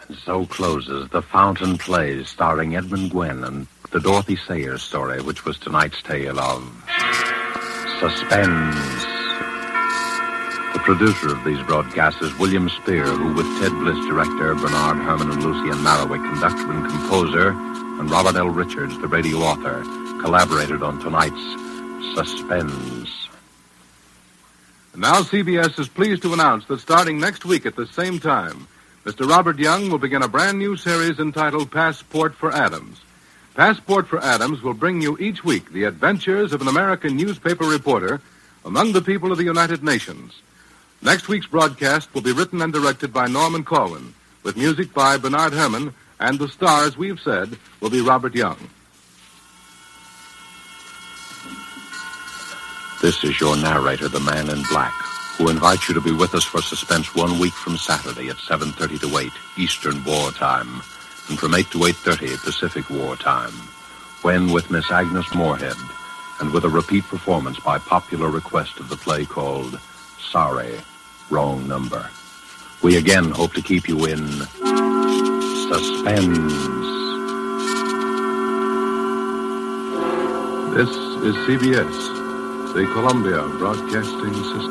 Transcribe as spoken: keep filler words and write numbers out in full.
So closes The Fountain Plays, starring Edmund Gwenn, and the Dorothy Sayers story, which was tonight's tale of suspense. The producer of these broadcasts is William Spear, who, with Ted Bliss, director, Bernard Herrmann and Lucien Marowik, conductor and composer, and Robert L. Richards, the radio author, collaborated on tonight's Suspense. And now C B S is pleased to announce that starting next week at the same time, Mister Robert Young will begin a brand new series entitled Passport for Adams. Passport for Adams will bring you each week the adventures of an American newspaper reporter among the people of the United Nations. Next week's broadcast will be written and directed by Norman Corwin, with music by Bernard Herrmann, and the stars, we've said, will be Robert Young. This is your narrator, the Man in Black, who invites you to be with us for Suspense one week from Saturday at seven thirty to eight Eastern War Time, and from eight to eight thirty Pacific War Time, when, with Miss Agnes Moorehead, and with a repeat performance by popular request of the play called Sorry, Wrong Number, we again hope to keep you in suspense. This is C B S, the Columbia Broadcasting System.